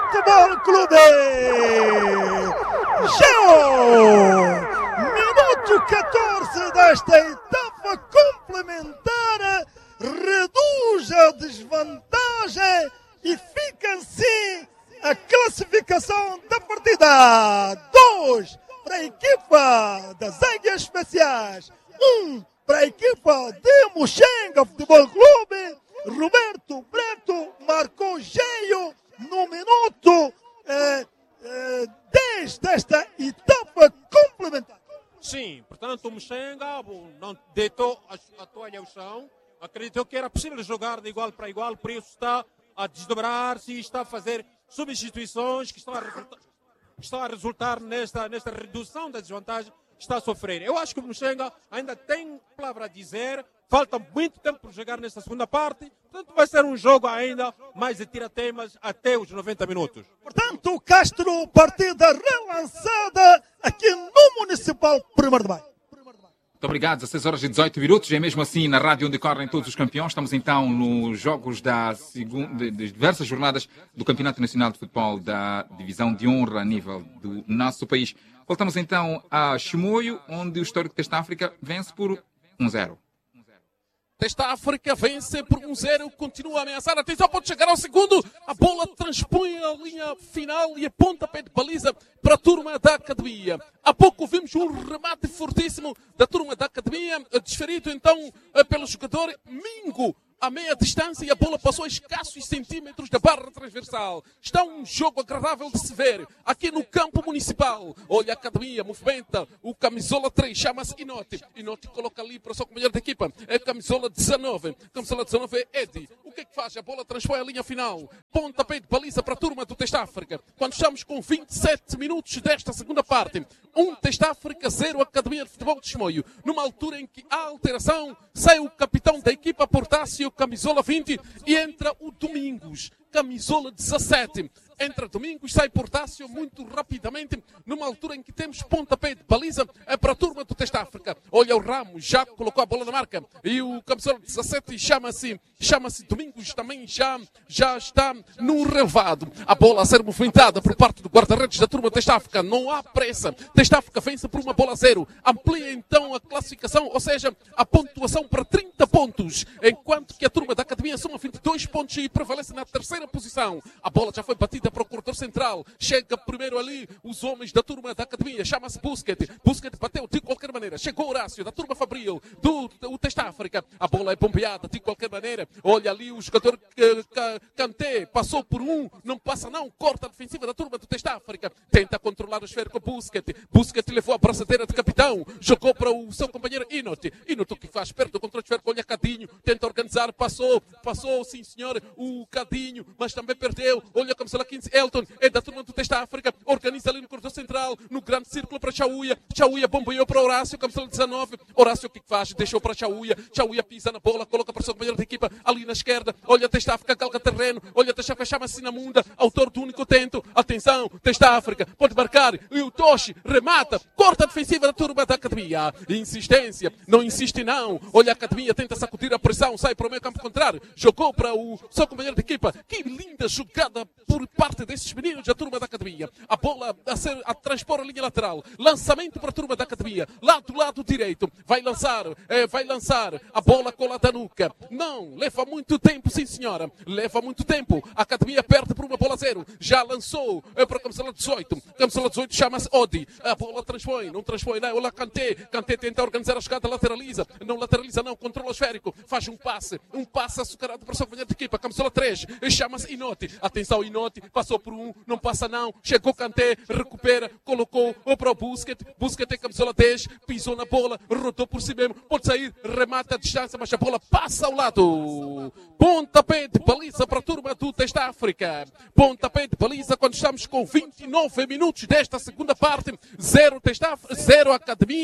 Futebol Clube. Geo! Minuto 14 desta etapa complementar, reduz a desvantagem e fica assim a classificação da partida. 2 para a equipa das Águias Especiais, 1 para a equipa de Muxenga Futebol Clube. Roberto Preto marcou Geo no minuto 10 desta etapa complementar. Sim, portanto o Muxenga não deitou a toalha ao chão, acreditou que era possível jogar de igual para igual, por isso está a desdobrar-se e está a fazer substituições que estão a resultar nesta redução da desvantagem que está a sofrer. Eu acho que o Muxenga ainda tem palavra a dizer, falta muito tempo para jogar nesta segunda parte, portanto vai ser um jogo ainda mais de tira-temas até os 90 minutos. Portanto, Castro, partida relançada aqui no Municipal 1º de Maio. Muito obrigado, 16 horas e 18 minutos. É mesmo assim na rádio onde correm todos os campeões. Estamos então nos jogos das diversas jornadas do Campeonato Nacional de Futebol da Divisão de Honra a nível do nosso país. Voltamos então a Chimoio, onde o histórico Teste África vence por 1-0. Teste África vence por 1-0, continua a ameaçar. Atenção, pode chegar ao segundo. A bola transpõe a linha final e aponta pé de baliza para a turma da Academia. Há pouco vimos um remate fortíssimo da turma da Academia, desferido então pelo jogador Mingo. A meia distância e a bola passou a escassos centímetros da barra transversal. Está um jogo agradável de se ver aqui no campo municipal. Olha a Academia, movimenta o camisola 3, chama-se Inote. Inote coloca ali para o seu companheiro de equipa. É camisola 19. Camisola 19 é Eddie. O que é que faz? A bola transpõe a linha final. Pontapé de baliza para a turma do Teste África. Quando estamos com 27 minutos desta segunda parte. 1 Teste África, 0 Academia de Futebol de Chimoio. Numa altura em que há alteração, sai o capitão da equipa, Portácio, camisola 20, e entra o Domingos, camisola 17. Entra Domingos, sai Portácio muito rapidamente, numa altura em que temos pontapé de baliza para a turma do Teste África. Olha o Ramos, já colocou a bola na marca, e o camisola 17 chama-se Domingos, também já está no relevado. A bola a ser movimentada por parte do guarda-redes da turma do Teste África, não há pressa. Teste África vence por 1-0, amplia então a classificação, ou seja, a pontuação para 30 pontos, enquanto que a turma da Academia soma 22 pontos e prevalece na terceira posição. A bola já foi batida para o corredor central. Chega primeiro ali os homens da turma da Academia. Chama-se Busquets. Busquets bateu de qualquer maneira. Chegou Horácio da turma Fabril do Teste África. A bola é bombeada de qualquer maneira. Olha ali o jogador Kanté. Passou por não passa não. Corta a defensiva da turma do Teste África. Tenta controlar o esférico Busquets. Busquets levou a braçadeira de capitão. Jogou para o seu companheiro Inote. Inote que faz perto do controle esférico. Olha Cadinho. Tenta organizar. Passou sim senhor o Cadinho, mas também perdeu. Olha como se lá 15 Elton, é da turma do Teste África, organiza ali no corredor central, no grande círculo para Chauia. Chauia bombeou para Horácio, como se lá 19. Horácio o que faz? Deixou para Chauia. Chauia pisa na bola, coloca para o seu companheiro de equipa ali na esquerda. Olha Teste África, calca terreno. Olha Teste África, chama-se Namunda, autor do único tento. Atenção, Teste África, pode marcar. E o Toshi remata, corta a defensiva da turma da Academia. Insistência, não insiste não. Olha a Academia, tenta sacudir a pressão, sai para o meio campo contrário. Jogou para o seu companheiro de equipa. Que linda jogada por parte desses meninos da turma da Academia. A bola a transpor a linha lateral. Lançamento para a turma da Academia. Lá do lado direito. Vai lançar. A bola colada na nuca. Não, leva muito tempo, sim senhora. Leva muito tempo. A Academia perde por 1-0. Já lançou para a camisola 18. Camisola 18 chama-se Odi. A bola transpõe. Não transpõe. Não. Olha Kanté. Kanté tenta organizar a jogada, lateraliza. Não lateraliza, não. Controla o esférico. Faz um passe. Um passe açucarado para o seu companheiro de equipa. Camisola 3. Chama-se Inote. Atenção, Inote. Passou por não passa não. Chegou Kanté. Recupera. Colocou para o Busquets. Busquets tem camisola 10. Pisou na bola. Rodou por si mesmo. Pode sair. Remata a distância, mas a bola passa ao lado. Pontapé de baliza para a turma do Teste África. Pontapé de baliza quando estamos com 29 minutos desta segunda parte. 0 Teste África, 0 Academia.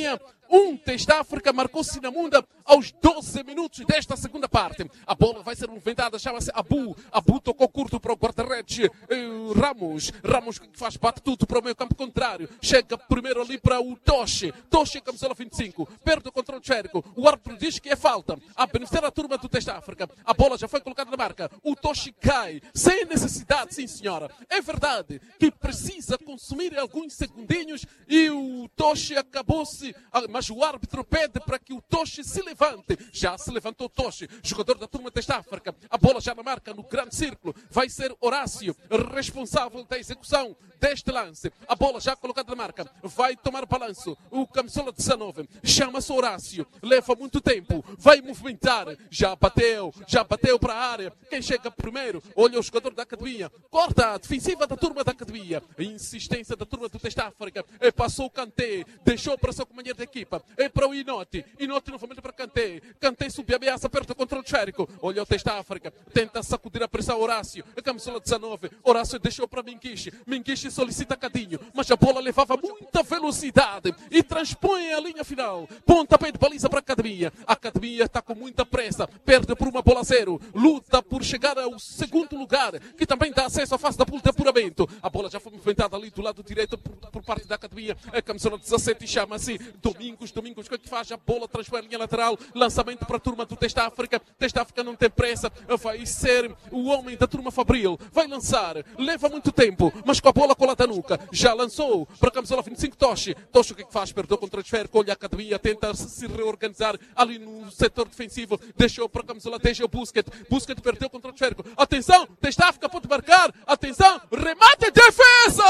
Testa África marcou Sinamunda aos 12 minutos desta segunda parte. A bola vai ser movimentada, chama-se Abu. Abu tocou curto para o guarda-redes Ramos. Ramos que faz bate tudo para o meio campo contrário. Chega primeiro ali para o Toshi. Toshi, camisola 25. Perde o controle esférico. O árbitro diz que é falta. A beneficiar a turma do Testa África. A bola já foi colocada na marca. O Toshi cai. Sem necessidade, sim senhora. É verdade que precisa consumir alguns segundinhos e o Toshi acabou-se. Mas o árbitro pede para que o Toshi se levante. Já se levantou o Toshi, jogador da turma Testa África. A bola já na marca, no grande círculo. Vai ser Horácio, responsável da execução deste lance. A bola já colocada na marca. Vai tomar balanço. O camisola 19. Chama-se Horácio. Leva muito tempo. Vai movimentar. Já bateu para a área. Quem chega primeiro? Olha o jogador da academia. Corta a defensiva da turma da academia. Insistência da turma do Testa África. Passou o Kanté. Deixou para o seu companheiro de equipa. Para o Inoti. Inoti novamente para Kanté. Kanté sob a ameaça, perto do controle esférico. Olha o Testa África. Tenta sacudir a pressão Horácio. A camisola 19. Horácio deixou para Minguiche. Minguiche solicita Cadinho. Mas a bola levava muita velocidade. E transpõe a linha final. Pontapé de baliza para a academia. A academia está com muita pressa. Perde por uma bola a 0. Luta por chegar ao segundo lugar. Que também dá acesso à fase da pool de apuramento. A bola já foi movimentada ali do lado direito por parte da academia. A camisola 17 chama-se Domingos. Domingos, o que é que faz? A bola transpõe a linha lateral. Lançamento para a turma do Testa África. Testa África não tem pressa. Vai ser o homem da turma Fabril. Vai lançar. Leva muito tempo. Mas com a bola colada na nuca. Já lançou para a camisola 25 Toshi. Toshi o que é que faz? Perdeu contra o esférico. Olha a academia. Tenta se reorganizar ali no setor defensivo. Deixou para a camisola. Deixa o Busquets. Busquets perdeu contra o esférico. Atenção. Testa África pode marcar. Atenção. Remate. Defesa!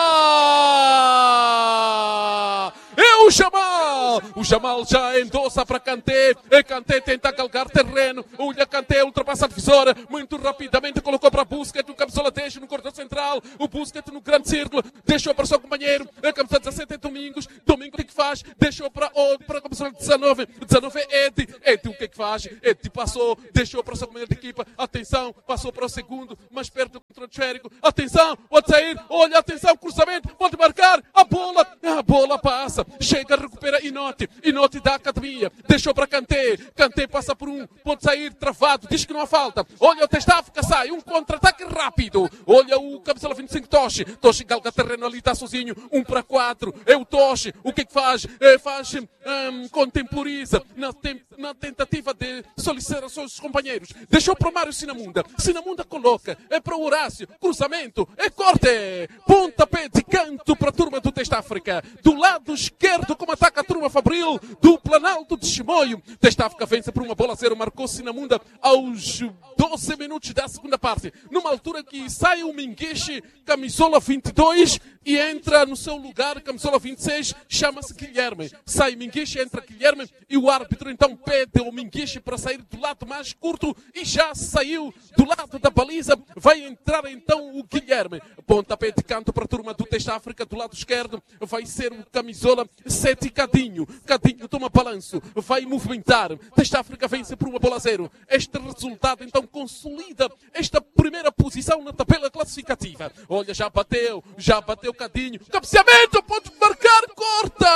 É o Jamal! O Jamal já endossa para Kanté. E Kanté tenta galgar terreno. Olha, Kanté ultrapassa a divisória. Muito rapidamente colocou para Busquets. O camisola deixa no corredor central. O Busquets no grande círculo. Deixou para o seu companheiro. A camisola 17 é Domingos. Domingos o que faz? Deixou para a camisola 19. 19 é Edi. Edi o que faz? Edi passou. Deixou para o seu companheiro de equipa. Atenção. Passou para o segundo. Mas perde o controle esférico. Atenção. Pode sair. Olha, atenção. Cruzamento. Pode marcar. A bola passa. Chega, recupera Inoti. Inoti da academia. Deixou para Kanté. Kanté passa por um. Pode sair travado. Diz que não há falta. Olha o Testa África. Sai. Um contra-ataque rápido. Olha o camisola 25 Toshi. Toshi galga terreno ali. Está sozinho. 1 para 4. É o Toshi. O que é que faz? Contemporiza. Na tentativa de solicitar aos seus companheiros. Deixou para o Mário Sinamunda. Sinamunda coloca. É para o Horácio. Cruzamento. É corte. Pontapé de canto para a turma do Testa África. Do lado esquerdo, como ataca a turma Fabril do Planalto de Chimoio. Testa África vence por uma bola a 0. Marcou Sinamunda aos 12 minutos da segunda parte. Numa altura que sai o Minguiche, camisola 22, e entra no seu lugar, camisola 26, chama-se Guilherme. Sai Minguiche, entra Guilherme, e o árbitro então pede ao Minguiche para sair do lado mais curto, e já saiu do lado da baliza. Vai entrar então o Guilherme. Pontapé de canto para a turma do Testa África, do lado esquerdo, vai ser o camisola 7 Cadinho. Cadinho toma balanço, vai movimentar. Testa África vence por uma bola a 0. Este resultado então consolida esta primeira posição na tabela classificativa. Olha, já bateu Cadinho. Cabeceamento, pode marcar, corta!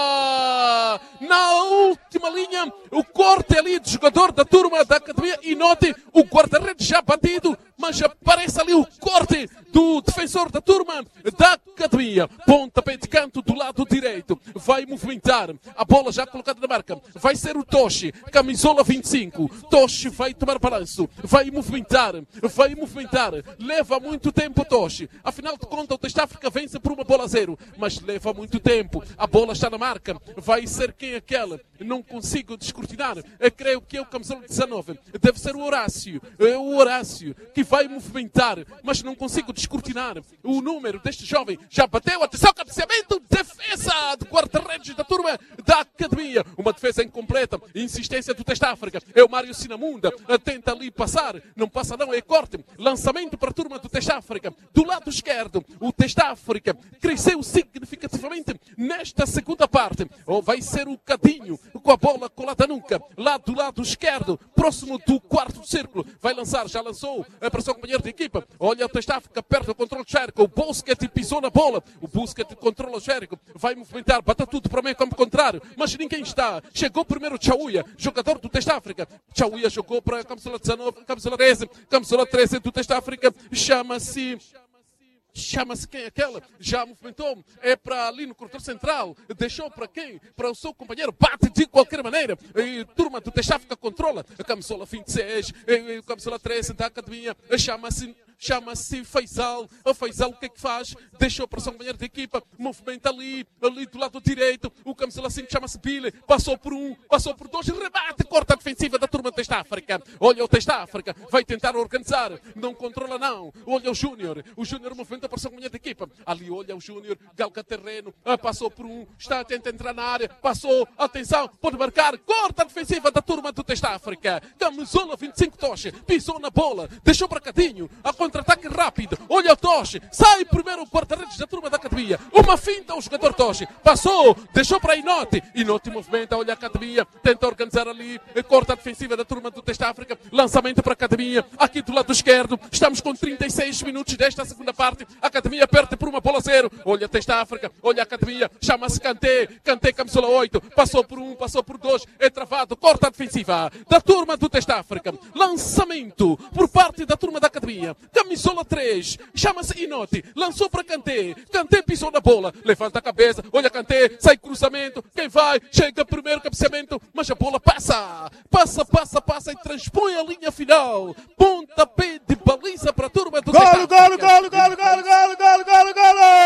Na última linha, o corte ali do jogador da turma da academia Inoti. O guarda-redes já batido, mas aparece ali o corte do defensor da turma da academia. Pontapé de canto do lado direito. Vai movimentar. A bola já colocada na marca. Vai ser o Toshi. Camisola 25. Toshi vai tomar balanço. Vai movimentar. Leva muito tempo Toshi. Afinal de contas, o Testa África vence por uma bola a 0. Mas leva muito tempo. A bola está na marca. Vai ser quem é aquela? Não consigo descortinar. Eu creio que é o camisola 19. Deve ser o Horácio. É o Horácio que vai movimentar. Mas não consigo descortinar o número deste jovem. Já bateu. Atenção, cabeceamento. Defesa do guarda-redes da turma da academia. Uma defesa incompleta. Insistência do Testa África. É o Mário Sinamunda. Tenta ali passar. Não passa não, é corte. Lançamento para a turma do Testa África. Do lado esquerdo, o Testa África cresceu significativamente nesta segunda parte. Vai ser o Cadinho com a bola colada nunca. Lá do lado esquerdo, próximo do quarto círculo. Vai lançar, já lançou para para o seu companheiro de equipa. Olha o Testa África, perto o controle Xérico. O Busquets pisou na bola. O Busquets controla o Xérico. Vai movimentar, bata tudo para o meio campo contrário. Mas ninguém está. Chegou primeiro o Chauia, jogador do Testa África. Chauia jogou para a camisola 19, camisola 13. Camisola 13 do Testa África. Chama-se quem é aquela? Já movimentou. É para ali no corredor central. Deixou para quem? Para o seu companheiro. Bate de qualquer maneira. E turma do Testa África controla. A camisola 26. A camisola 13 da academia. Chama-se Faisal. O Faisal o que é que faz? Deixou para o seu companheiro de equipa. Movimenta ali do lado direito. O camisola 5 chama-se Billy. Passou por um, passou por dois. Rebate. Corta a defensiva da turma do Testa África. Olha o Testa África. Vai tentar organizar. Não controla não. Olha o Júnior. O Júnior movimenta para a sua companheira de equipa. Ali olha o Júnior. Galga terreno. Passou por um. Está a tentar entrar na área. Passou. Atenção. Pode marcar. Corta a defensiva da turma do Testa África. Camisola 25 Toche. Pisou na bola. Deixou para Cadinho. A contra-ataque rápido. Olha o Toche. Sai primeiro o guarda-redes da turma da academia. Uma finta o jogador Toche. Passou. Deixou para Inote. Inote movimenta. Olha a academia. Tenta organizar ali. Corta a defensiva da turma do Testa África. Lançamento para a academia. Aqui do lado esquerdo. Estamos com 36 minutos desta segunda parte. A academia perde por uma bola 0. Olha a Testa África. Olha a academia. Chama-se Kanté. Kanté camisola 8. Passou por um. Passou por 2. É travado. Corta a defensiva da turma do Testa África. Lançamento por parte da turma da academia. Camisola 3. Chama-se Inote. Lançou para Kanté. Kanté pisou na bola. Levanta a cabeça. Olha Kanté. Sai cruzamento. Quem vai? Chega primeiro cabeceamento. Mas a bola passa. Passa e transpõe a linha final. Pontapé de baliza para a turma do Testa África. Golo!